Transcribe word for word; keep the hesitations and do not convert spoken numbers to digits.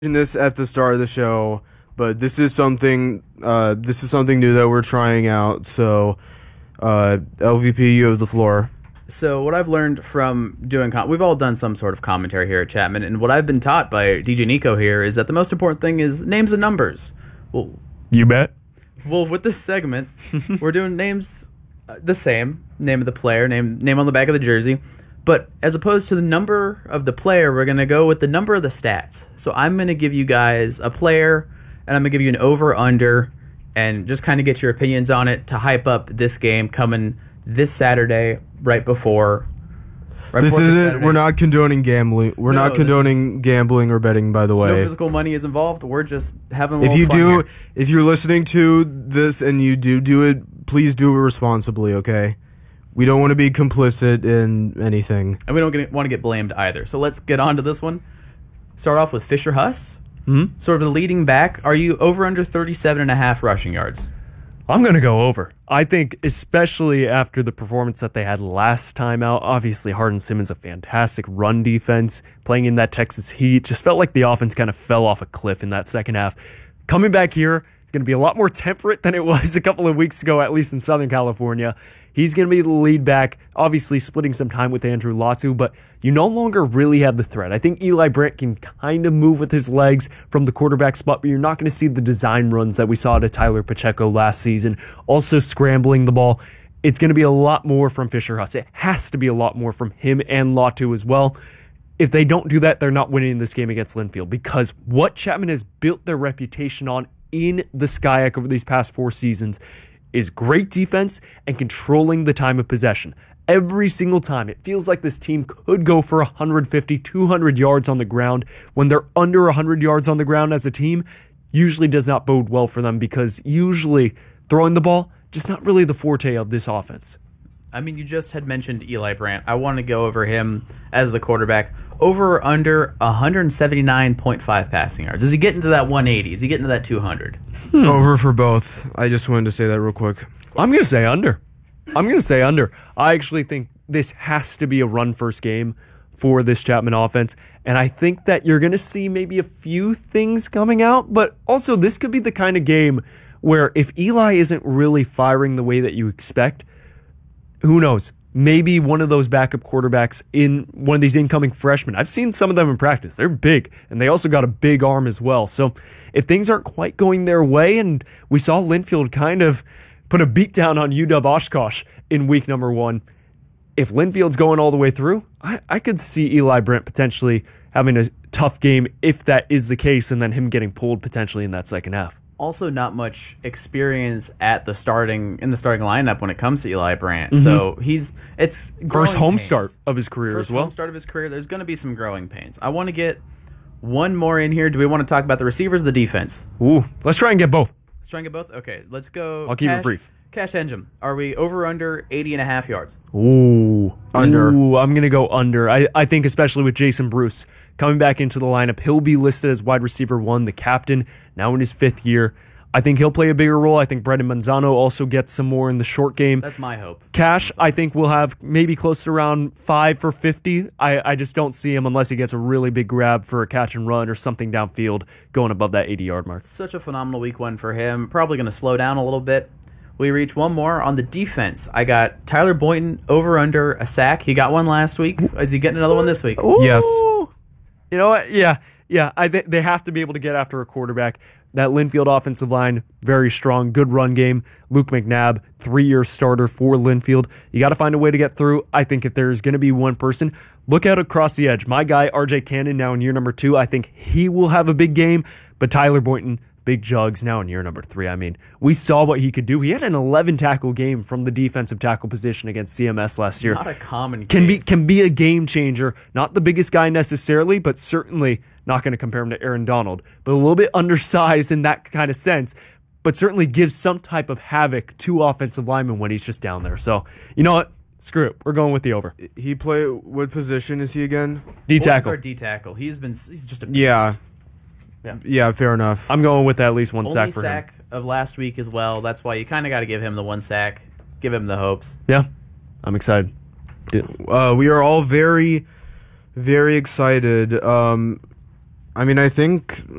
This at the start of the show, but this is something uh, this is something new that we're trying out. So, uh, L V P, you have the floor. So what I've learned from doing, com- we've all done some sort of commentary here at Chapman, and what I've been taught by D J Nico here is that the most important thing is names and numbers. Well, you bet. Well, with this segment, we're doing names uh, the same, name of the player, name name on the back of the jersey. But as opposed to the number of the player, we're going to go with the number of the stats. So I'm going to give you guys a player, and I'm going to give you an over-under, and just kind of get your opinions on it to hype up this game coming this Saturday right before. Right this before isn't. Saturday. We're not condoning gambling. We're No, not this condoning is- gambling or betting. By the way, No physical money is involved. We're just having a if little you fun do, here. if you're listening to this and you do do it, please do it responsibly. Okay, we don't want to be complicit in anything. And we don't get, want to get blamed either. So let's get on to this one. Start off with Fisher Huss. Mm-hmm. Sort of the leading back. Are you over under thirty-seven and a half rushing yards? I'm going to go over. I think especially after the performance that they had last time out, obviously Hardin Simmons, a fantastic run defense, playing in that Texas heat. Just felt like the offense kind of fell off a cliff in that second half. Coming back here, it's going to be a lot more temperate than it was a couple of weeks ago, at least in Southern California. He's going to be the lead back, obviously splitting some time with Andrew Latu, but you no longer really have the threat. I think Eli Brandt can kind of move with his legs from the quarterback spot, but you're not going to see the design runs that we saw to Tyler Pacheco last season. Also scrambling the ball. It's going to be a lot more from Fisher Huss. It has to be a lot more from him and Latu as well. If they don't do that, they're not winning this game against Linfield, because what Chapman has built their reputation on in the SCIAC over these past four seasons is great defense and controlling the time of possession. Every single time, it feels like this team could go for one fifty, two hundred yards on the ground. When they're under one hundred yards on the ground as a team, usually does not bode well for them, because usually throwing the ball, just not really the forte of this offense. I mean, you just had mentioned Eli Brandt. I want to go over him as the quarterback. Over or under one seventy-nine point five passing yards. Is he getting to that one eighty? Is he getting to that two hundred? Hmm. Over for both. I just wanted to say that real quick. I'm going to say under. I'm going to say under. I actually think this has to be a run-first game for this Chapman offense, and I think that you're going to see maybe a few things coming out, but also this could be the kind of game where if Eli isn't really firing the way that you expect, who knows? Maybe one of those backup quarterbacks in one of these incoming freshmen. I've seen some of them in practice. They're big, and they also got a big arm as well. So if things aren't quite going their way, and we saw Linfield kind of put a beat down on U W Oshkosh in week number one, if Linfield's going all the way through, I, I could see Eli Brandt potentially having a tough game if that is the case, and then him getting pulled potentially in that second half. Also, not much experience at the starting in the starting lineup when it comes to Eli Brandt. Mm-hmm. So he's it's first home pains. start of his career first as well. Home start of his career. There's going to be some growing pains. I want to get one more in here. Do we want to talk about the receivers, or the defense? Ooh, let's try and get both. Let's try and get both. Okay, let's go. I'll keep Cash, it brief. Cash Engine. Are we over under eighty and a half yards? Ooh, under. Ooh, I'm going to go under. I, I think especially with Jason Bruce coming back into the lineup, he'll be listed as wide receiver one, the captain, now in his fifth year. I think he'll play a bigger role. I think Brendan Manzano also gets some more in the short game. That's my hope. Cash, I think, will have maybe close to around five for fifty. I, I just don't see him unless he gets a really big grab for a catch and run or something downfield going above that eighty-yard mark. Such a phenomenal week one for him. Probably going to slow down a little bit. We reach one more on the defense. I got Tyler Boynton over under a sack. He got one last week. Is he getting another one this week? Ooh. Yes. You know what? Yeah, yeah. I th- they have to be able to get after a quarterback. That Linfield offensive line, very strong, good run game. Luke McNabb, three-year starter for Linfield. You got to find a way to get through. I think if there's going to be one person, look out across the edge. My guy, R J Cannon, now in year number two. I think he will have a big game. But Tyler Boynton, big jugs, now in year number three. I mean, we saw what he could do. He had an eleven-tackle game from the defensive tackle position against C M S last year. Not a common Can case. be can be a game changer. Not the biggest guy necessarily, but certainly not going to compare him to Aaron Donald, but a little bit undersized in that kind of sense, but certainly gives some type of havoc to offensive linemen when he's just down there. So, you know what? Screw it. We're going with the over. He play. What position is he again? D Boynton's tackle. our D tackle. He's been. He's just a beast. Yeah. Yeah. Yeah. Fair enough. I'm going with at least one Only sack for sack him. of last week as well. That's why you kind of got to give him the one sack. Give him the hopes. Yeah, I'm excited. Uh, we are all very, very excited. Um, I mean, I think